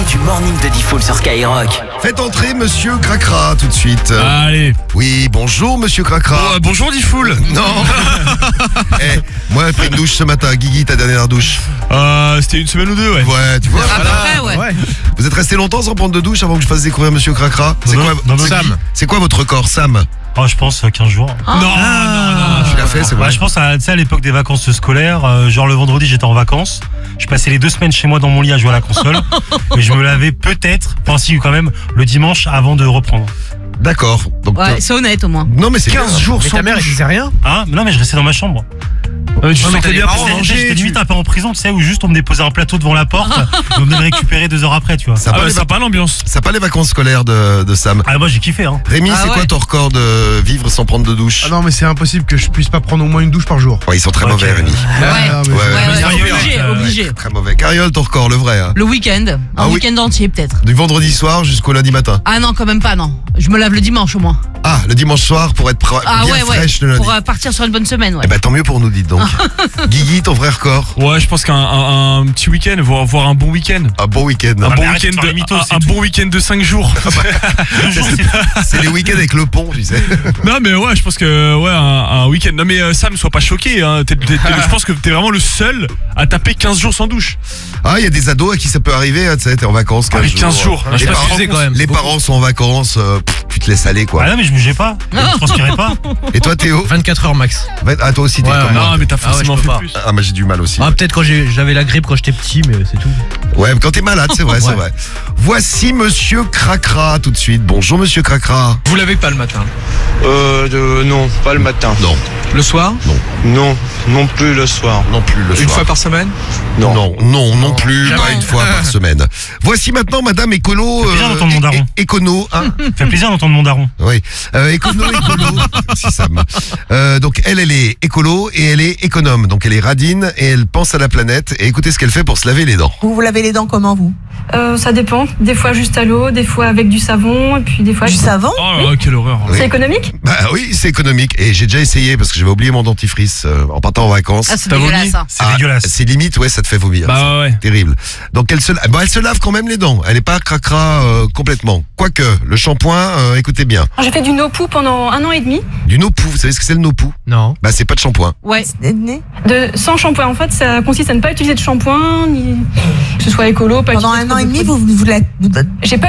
du morning de Diffoul sur Skyrock. Faites entrer Monsieur Cracra tout de suite. Allez. Oui, bonjour Monsieur Cracra. Bonjour Diffoul. Non. Moi, j'ai pris une douche ce matin. Guigui, ta dernière douche. C'était une semaine ou deux, ouais. Ouais, tu vois. À peu près, ouais. Vous êtes resté longtemps sans prendre de douche avant que je fasse découvrir Monsieur Cracra. C'est quoi votre record, Sam? Oh, je pense 15 jours. Non. Tu l'as fait, c'est vrai. Je pense à l'époque des vacances scolaires, genre le vendredi j'étais en vacances, je passais les 2 semaines chez moi dans mon lit à jouer à la console, et je me lavais peut-être, enfin si quand même, le dimanche avant de reprendre. D'accord. Donc, Ouais, c'est honnête au moins. non mais c'est 15 bien. jours Mais sans ta mère, elle douche. disait rien. Ah, mais non mais je restais dans ma chambre. Tu sentais bien pour manger. J'étais limite un peu en prison, tu sais, où juste on me déposait un plateau devant la porte, et on venait le récupérer 2 heures après, tu vois. Ça Ah pas ouais, les sympa l'ambiance. Ça pas les vacances scolaires de Sam. Ah moi j'ai kiffé hein. Rémi, Ah c'est quoi ouais. ton record de vivre sans prendre de douche? Ah non, mais c'est impossible que je puisse pas prendre au moins une douche par jour. Ouais, ils sont très Ok. mauvais, Rémi. Ah, mais- Obligé, obligé. Très mauvais. Cariole, ton record, le vrai. Hein. Le week-end, Ah un oui. week-end entier peut-être. Du vendredi soir jusqu'au lundi matin. Ah non, quand même pas, non. Je me lave le dimanche au moins. Ah, le dimanche soir pour être Ah bien ouais, fraîche le lundi. Pour partir sur une bonne semaine, ouais. Eh ben tant mieux pour nous, dites donc. Guigui, ton vrai record? Ouais, je pense qu'un petit week-end, voire un bon week-end. Un bon week-end. Un bon mais arrête de week-end faire les mythos, c'est un tout. bon week-end de 5 jours. 2 jours, c'est- C'est les week-ends avec le pont, tu sais. Non mais ouais, je pense que ouais un week-end. Non mais Sam, sois pas choqué. Hein. Je pense que t'es vraiment le seul à taper 15 jours sans douche. Ah, il y a des ados à qui ça peut arriver, hein, tu sais, t'es en vacances 15 Ah, mais jours. 15 jours. Les, Je sais pas parents, si tu sais quand même. les parents sont en vacances, tu te laisses aller, quoi. Ah non mais je bougeais pas, je transpirais pas. Et toi, Théo? 24 heures max. Ah, toi aussi, t'es Ouais, comme moi. Non mais t'as forcément je peux fait pas. plus. Ah, moi j'ai du mal aussi. Ah, peut-être quand j'avais la grippe quand j'étais petit, mais c'est tout. Ouais, mais quand t'es malade, c'est vrai, c'est vrai. Voici Monsieur Cracra tout de suite. Bonjour Monsieur Cracra. Vous l'avez pas le matin? Non, pas le matin. Non, Le soir? Non, non plus le soir. non plus le soir. Une fois par semaine? Non plus, Jamais. pas une fois par semaine. Voici maintenant Madame Écolo. Ça fait plaisir d'entendre mon daron. Écono, hein. Ça fait plaisir d'entendre mon daron. Oui, écolo. Si Sam. Donc elle est écolo et elle est économe. Donc elle est radine et elle pense à la planète. Et écoutez ce qu'elle fait pour se laver les dents. Vous lavez les dents comment, vous? Ça dépend. Des fois juste à l'eau, des fois avec du savon, et puis des fois... Du savon? Oh là là, quelle horreur. Oui. C'est économique? Bah oui, c'est économique. Et j'ai déjà essayé parce que j'avais oublié mon dentifrice en partant en vacances. Ah, c'est T'as dégueulasse, vomi ça. C'est dégueulasse. C'est limite, ouais, ça te fait vomir. Bah ouais. Terrible. Donc elle se lave quand même les dents. Elle est pas cracra complètement. Quoique, le shampoing, écoutez bien. J'ai fait du no-poo pendant 1 an et demi. Du no-poo, vous savez ce que c'est le no-poo? Non. Bah c'est pas de shampoing. Ouais. Sans shampoing. En fait, ça consiste à ne pas utiliser de shampoing, ni que ce soit écolo, pas Pendant utiliser 1 an et de demi, produits. vous J'ai pas